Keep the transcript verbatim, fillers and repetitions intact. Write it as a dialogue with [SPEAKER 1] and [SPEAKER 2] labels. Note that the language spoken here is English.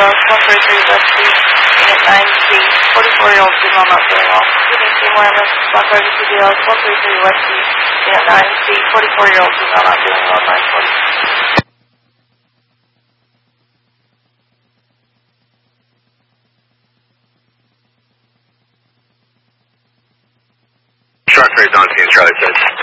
[SPEAKER 1] Studios, one thirty-three West Street, Unit nine C, forty-four-year-old female not doing well. Evening team wireless, one thirty Studios, one thirty-three West Street, Unit nine C, forty-four-year-old female not doing well, nine forty.
[SPEAKER 2] Shark Rays on scene, Charlie says.